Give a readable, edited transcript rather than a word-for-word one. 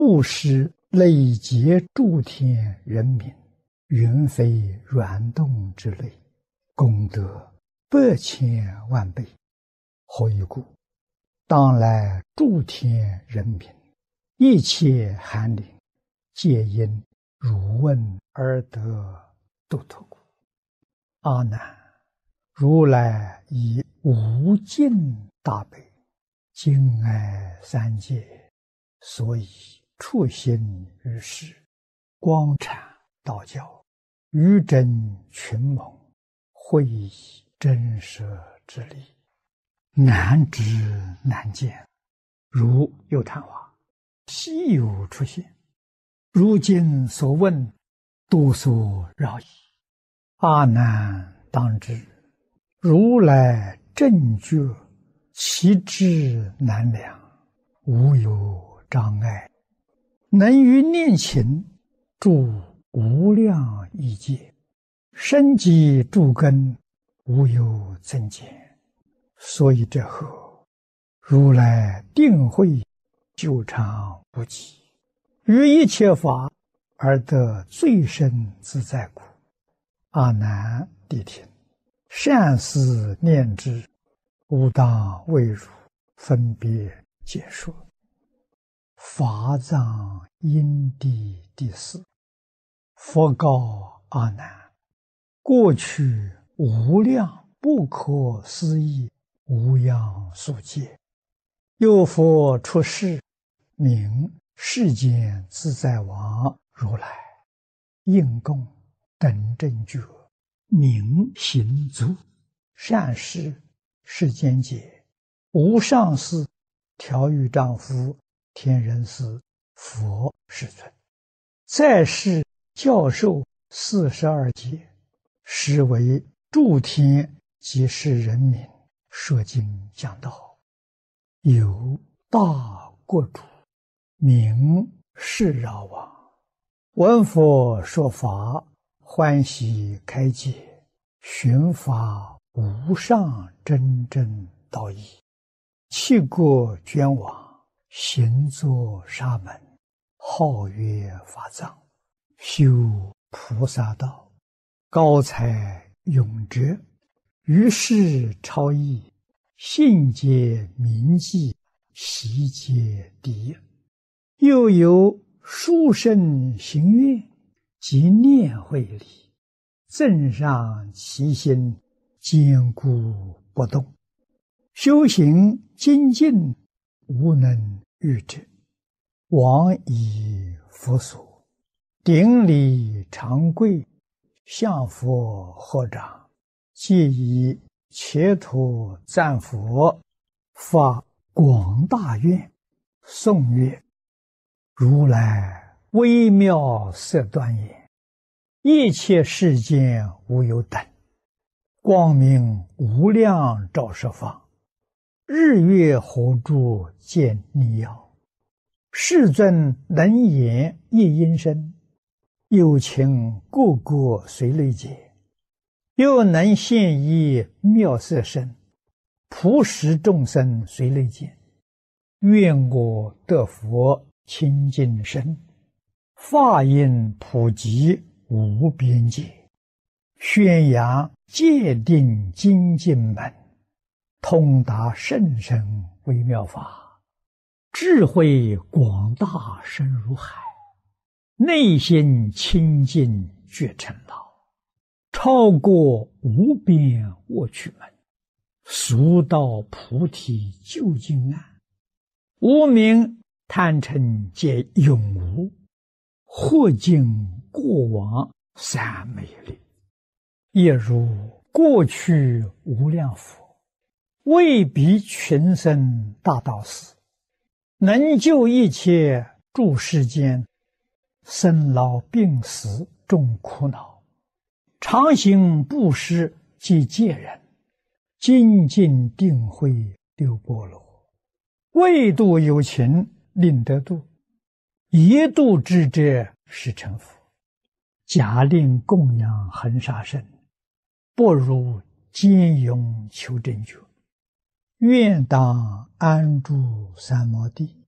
布施累劫诸天人民，云飞软动之类，功德100,000,000倍。何以故？当来诸天人民，一切寒灵，皆因汝问而得度脱故。阿难，如来以无尽大悲，敬爱三界，所以处心于世，光阐道教，于真群盟，会以真实之理，难知难见，如有昙花，稀有出现。如今所问，多所扰矣。阿难当知，如来正觉，其智难量，无有障碍，能于念勤住无量亿界，深积诸根，无有增减。所以这后，如来定慧久长不极，于一切法而得最深自在故。阿难谛听，善思念之，吾当为汝分别解说。法藏因地第4，佛告阿难：过去无量不可思议无量数劫，有佛出世，名世间自在王如来，应供等正觉，明行足，善事世间解，无上士、调御丈夫、天人师、佛世尊，在世教授42劫，实为诸天及世人民说经讲道。有大国主，名释饶王，闻佛说法，欢喜开解，寻发无上真正道义，弃国捐往，行作沙门，号曰法藏，修菩萨道，高才永哲，于世超逸，信解铭记，习皆第一。又有殊胜行愿及念慧力，增上其心，坚固不动，修行精进，无能御者。往以佛所，顶礼长跪，向佛合掌，皆以切土赞佛，发广大愿，颂曰：如来微妙色端严，一切世间无有等，光明无量照十方，日月火柱见逆耀，世尊能言一音声，有情个个随类解，又能现一妙色身，普使众生随类见。愿我得佛清净身，法音普及无边界，宣扬戒定精进门，通达甚深微妙法，智慧广大深如海，内心清净觉成老，超过无边卧趣门，速到菩提究竟岸，无明贪嗔皆永无，或尽过往三昧力，也如过去无量佛，为彼群生大道士，能救一切诸世间生老病死众苦恼，常行布施及戒人，精进定慧六波罗，为度有情令得度，一度之者是成佛。假令供养恒沙身，不如坚勇求正觉。愿当安住三摩地，